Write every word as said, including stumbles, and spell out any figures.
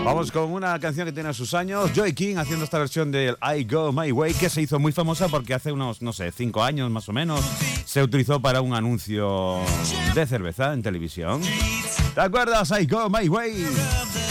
Vamos con una canción que tiene sus años. Joey King haciendo esta versión del I Go My Way, que se hizo muy famosa porque hace unos, no sé, cinco años más o menos, se utilizó para un anuncio de cerveza en televisión. ¿Te acuerdas? I Go My Way.